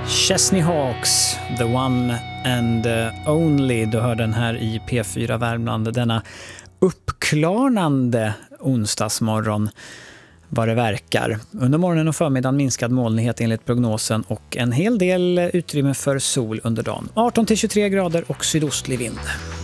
Chesney Hawks, the one and only. Du hör den här i P4 Värmland denna uppklarnande onsdagsmorgon vad det verkar. Under morgonen och förmiddagen minskad molnighet enligt prognosen och en hel del utrymme för sol under dagen. 18-23 grader och sydostlig vind.